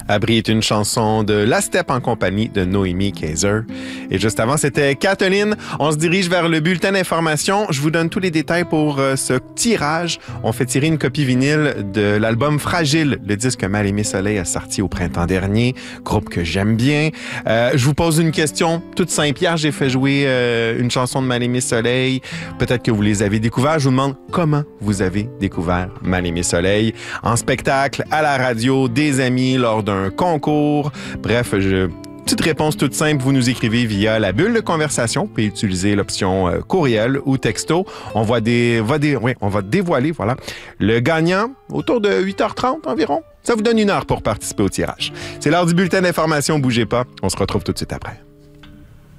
Abri est une chanson de La Steppe en compagnie de Noémie Kaiser. Et juste avant, c'était Kathleen. On se dirige vers le bulletin d'information. Je vous donne tous les détails pour ce tirage. On fait tirer une copie vinyle de l'album Fragile, le disque que Mal-Aimé Soleil a sorti au printemps dernier, groupe que j'aime bien. Je vous pose une question toute simple. Hier, j'ai fait jouer une chanson de Mal-Aimé Soleil. Peut-être que vous les avez découverts. Je vous demande comment vous avez découvert Mal-Aimé Soleil. En spectacle, à la radio, des amis, lors d'un concours. Bref, petite réponse toute simple, vous nous écrivez via la bulle de conversation. Vous pouvez utiliser l'option courriel ou texto. On va dévoiler le gagnant autour de 8h30 environ. Ça vous donne 1 heure pour participer au tirage. C'est l'heure du bulletin d'information. Bougez pas. On se retrouve tout de suite après.